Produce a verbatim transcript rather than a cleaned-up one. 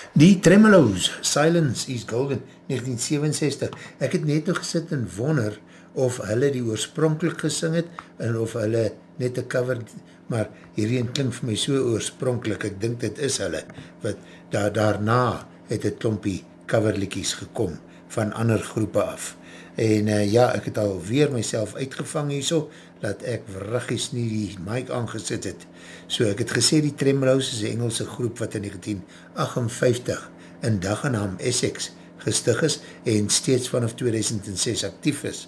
Die Tremolos, Silence is Golden, negentien sewenenzestig. Ek het net nog gesit en wonder of hulle die oorspronkelijk gesing het, en of hulle net een cover, maar hierheen klink vir my so oorspronkelijk, ek dink dit is hulle, wat daar, daarna het het klompie coverlikies gekom, van ander groepe af. En uh, ja, ek het al weer myself uitgevang hierso, dat ek wriggies nie die mic aangesit het. So ek het gesê die Tremolos is een Engelse groep wat in negentien agtenvyftig in dag en naam Essex gestig is en steeds vanaf tweeduisend ses actief is.